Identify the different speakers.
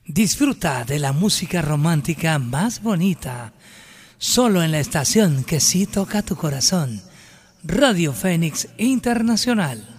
Speaker 1: Disfruta de la música romántica más bonita, solo en la estación que sí toca tu corazón, Radio Fénix Internacional.